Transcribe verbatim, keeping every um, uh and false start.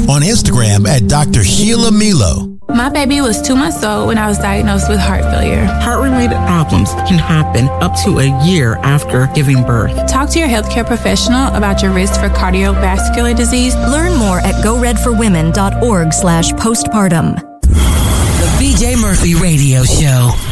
on Instagram at Doctor Sheila Milo. My baby was two months old when I was diagnosed with heart failure. Heart-related problems can happen up to a year after giving birth. Talk to your healthcare professional about your risk for cardiovascular disease. Learn more at go red for women dot org slash postpartum. The B J Murphy Radio Show.